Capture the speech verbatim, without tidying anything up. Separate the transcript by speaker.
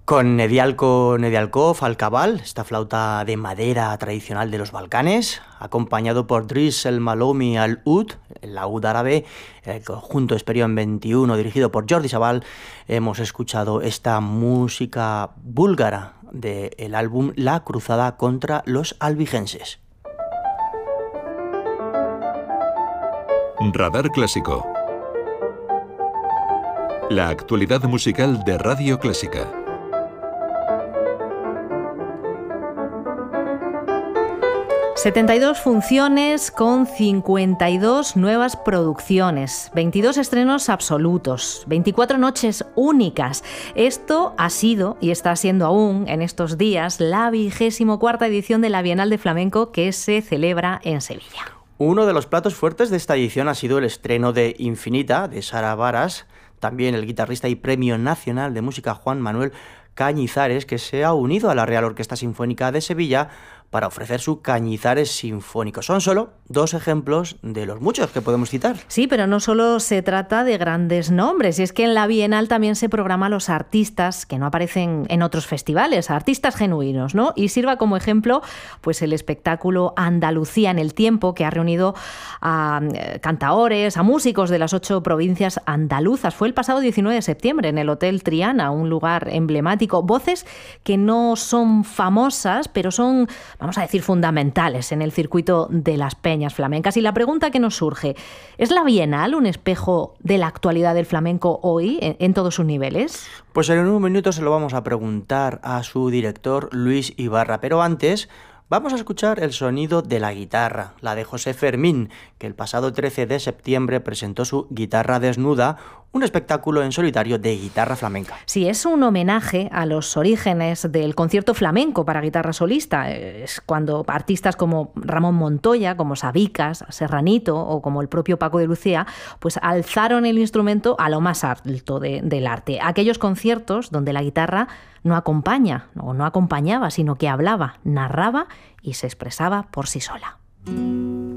Speaker 1: Con Nedialko Nedialkov al cabal, esta flauta de madera tradicional de los Balcanes, acompañado por Driss El Malomi al ud, el laúd árabe, el conjunto Esperión veintiuno dirigido por Jordi Sabal, hemos escuchado esta música búlgara del álbum La Cruzada contra los Albigenses.
Speaker 2: Radar Clásico. La actualidad musical de Radio Clásica.
Speaker 3: setenta y dos funciones con cincuenta y dos nuevas producciones, veintidós estrenos absolutos, veinticuatro noches únicas. Esto ha sido y está siendo aún en estos días la vigésimo cuarta edición de la Bienal de Flamenco que se celebra en Sevilla.
Speaker 1: Uno de los platos fuertes de esta edición ha sido el estreno de Infinita, de Sara Varas, también el guitarrista y Premio Nacional de Música Juan Manuel Cañizares, que se ha unido a la Real Orquesta Sinfónica de Sevilla para ofrecer su Cañizares Sinfónico. Son solo dos ejemplos de los muchos que podemos citar.
Speaker 3: Sí, pero no solo se trata de grandes nombres, y es que en la Bienal también se programa a los artistas que no aparecen en otros festivales, artistas genuinos, ¿no? Y sirva como ejemplo pues el espectáculo Andalucía en el Tiempo, que ha reunido a cantaores, a músicos de las ocho provincias andaluzas. Fue el pasado diecinueve de septiembre en el Hotel Triana, un lugar emblemático. Voces que no son famosas, pero son, vamos a decir, fundamentales en el circuito de las peñas flamencas. Y la pregunta que nos surge, ¿es la Bienal un espejo de la actualidad del flamenco hoy en, en todos sus niveles?
Speaker 1: Pues en un minuto se lo vamos a preguntar a su director Luis Ibarra, pero antes vamos a escuchar el sonido de la guitarra, la de José Fermín, que el pasado trece de septiembre presentó su Guitarra Desnuda, un espectáculo en solitario de guitarra flamenca.
Speaker 3: Sí, es un homenaje a los orígenes del concierto flamenco para guitarra solista. Es cuando artistas como Ramón Montoya, como Sabicas, Serranito o como el propio Paco de Lucía, pues alzaron el instrumento a lo más alto de, del arte. Aquellos conciertos donde la guitarra no acompaña, o no acompañaba, sino que hablaba, narraba y se expresaba por sí sola.